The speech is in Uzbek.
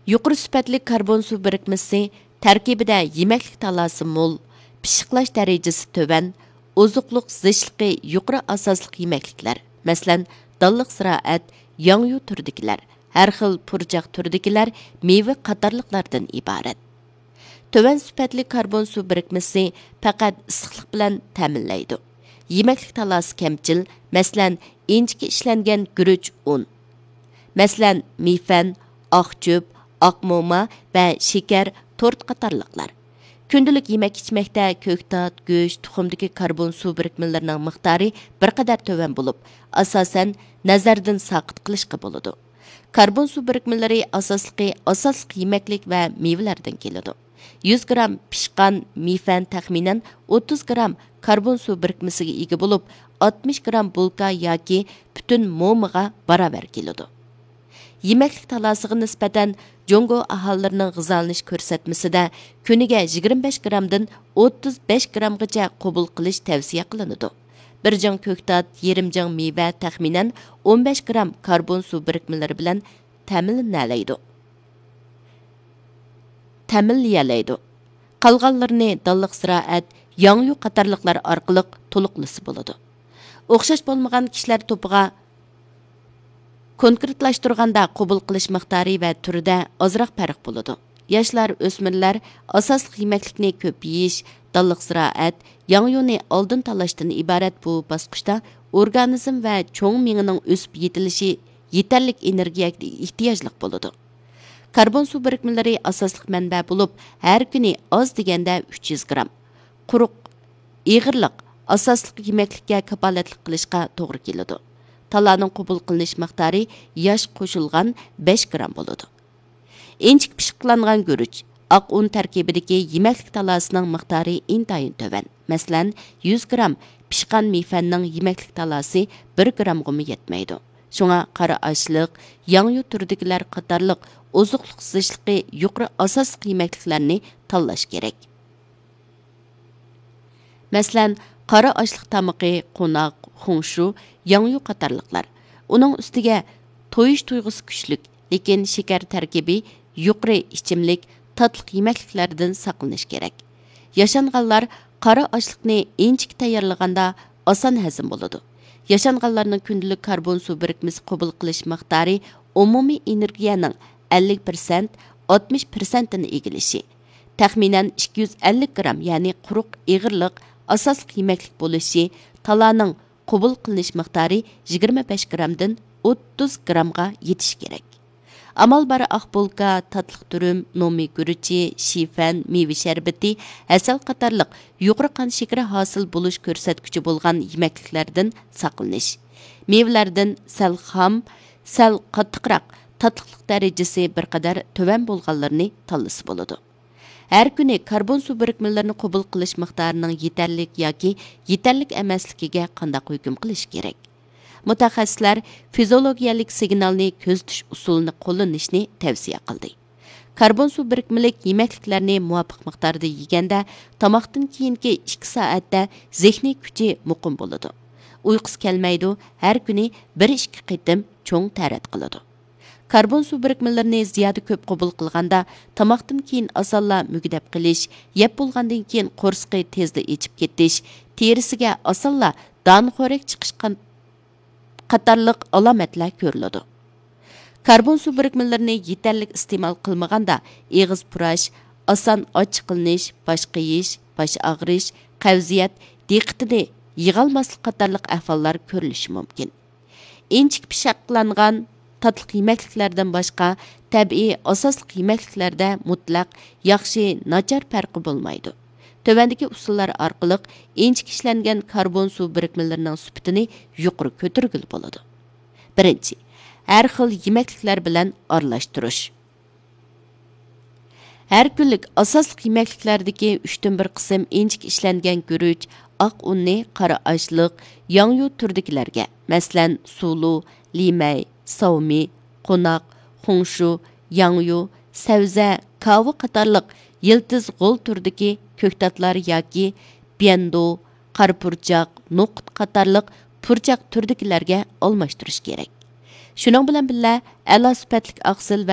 Yuqori sifatli karbon suv birikmasi tarkibida yemeklik talası mol, pishiqlash darajasi tövan, ozuqluq zichligi yuqori asosli yemekliklar, masalan, dalliq ziroat, yangyu turdikilar, har xil purjaq turdikilar, meva qatorliqlardan iborat. Tövan sifatli karbon suv birikmasi faqat issiqlik bilan ta'minlaydi. Yemeklik talası kamchil, masalan, inchiki ishlangan guruch un. Masalan, mifan, oqcho'p, oqmoma va shakar, tort qatorliqlar. Күнділік yemek içmekte köktat, go'sht, tuxumdagi karbon suv birikmelerining miqdori bir qadar töven bo'lib, asosan nazardan saqit qilishga bo'ladi. Karbon suv birikmeleri asosliq yemeklik va mevalardan keladi. 100 gram pishqan mifan taxminan 30 gram karbon suv birikmesiga ega bo'lib, 60 gram bulka yoki butun momiga baravar keladi. Yemeklik talasıga nisbatan Jongo aholilarining g'izalanish ko'rsatmasida kuniga 25 gramdan 35 gramgacha qabul qilish tavsiya qilinadi. Bir jang ko'ktat, yarim jang meva taxminan 15 gram karbon suv birikmalari bilan ta'minlaydi. Qolganlarini dalliq ziroat, yangyu qatorliqlar orqali to'liqlisi bo'ladi. O'xshash bo'lmagan kishilar to'piga konkretlashtirganda qabul qilish miqdori va turida ozroq farq bo'ladi. Yoshlar, o'smirlar asosli yemeklikni ko'p yeyish, dalliq ziroat, yangyuni oldin tanlashdan iborat bu bosqichda organizm va cho'ng miyaning o'sib yetilishi yetarlik energiyaga ehtiyojli bo'ladi. Karbon suv birikmalari asosli manba bo'lib, har kuni oz deganda 300 gram. Quruq, ig'irliq asosli yemeklikka kapolatlik qilishga to'g'ri keladi. Talaning qabul qilinish miqdori yosh qo'shilgan 5 gram bo'ladi. Inchik pishiqlangan guruch, oq un tarkibidagi yemeklik talasining miqdori intayin tövan. Masalan, 100 gram pishqan mifanning yemeklik talasi 1 gramga yetmaydi. Shunga qora oshliq, yangyu turdikilar qatorliq ozuqliq zichligi yuqori asosli yemekliklarni tanlash kerak. Masalan, qora oshliq tamaqi, qo'noq, xongshu, yangyu qatorliqlar. Uning ustiga to'yish tuyg'usi kuchlik, lekin shakar tarkibi yuqori ichimlik, tatliq yemekliklardan saqlanish kerak. Yashanganlar qora oshliqni inchik tayyorlaganda oson hazm bo'ladi. Yashanganlarning kundilik karbon suv birikmasi qabul qilish miqdori umumiy energiyaning 50%, 60% ni egilishi. Taxminan 250 gram, ya'ni quruq ig'irliq asosli yemeklik bo'lishi, talaning qabul qilinish miqdori 25 gramdan 30 gramga yetish kerak. Amal bari oq bulka, tatliq turum, nomi guruchi, shifan, meva sharbati, asal qatorliq yuqori qon shakari hosil bo'lish ko'rsatkichi bo'lgan yemekliklardan saqlanish. Mevalardan sal xom, sal qattiqroq, tatliqlik darajasi bir qadar tövan bo'lganlarni tanlasa bo'ladi. Her kuni karbon suv birikmelerini qabul qilish miqdorining yetarlik yoki yetarlik emasligiga qanday hukm qilish kerak? Mutaxassislar fiziologiyalik signalni ko'zitish usulini qo'llanishni tavsiya qildi. Karbon suv birikmelik yemekliklarni muvofiq miqdorda yeganda tomoqdan keyingi 2 soatda zehniy kuchi muqim bo'ladi. Uyqusi kelmaydi, har kuni 1-2 qitim cho'ng tarat qiladi. Karbon suv birikmelerini ziyoda ko'p qabul qilganda tomoqdan keyin osonla mugdab qilish, yeb bo'lgandan keyin qo'rsqi tezda ichib ketish, terisiga osonla donxo'rak chiqish qatorliq alomatlar ko'riladi. Karbon suv birikmelerini yetarli iste'mol qilmaganda eg'iz purash, oson och qilinish, bosh qiyish, bosh og'rish, qavziyat, diqqatni yig'olmaslik qatorliq ahvollar ko'rilishi mumkin. Inchik pishiqlangan tatliq yemekliklardan boshqa tabiiy asosli yemekliklarda mutlaq yaxshi, nachar farqi bo'lmaydi. Tövəndəki usullar orqali inchik ishlangan karbon suv birikmelerining sifatini yuqori ko'targili bo'ladi. Birinchi, har xil yemekliklar bilan aralashtirish. Har kunlik asosli yemekliklardagi 3dan 1 qism inchik ishlangan guruch, oq unni qora oshliq, yangyu turdikilarga, masalan, sulu, limay, savmi, qo'noq, xongshu, yangyu, savza, kava qatorliq yiltiz g'o'l turdagi ko'ktatlar yoki bendo, qarpurchaq, no'qut qatorliq purchaq turdikilarga almashtirish kerak. Shuning bilan birga a'lo sifatli oqsil va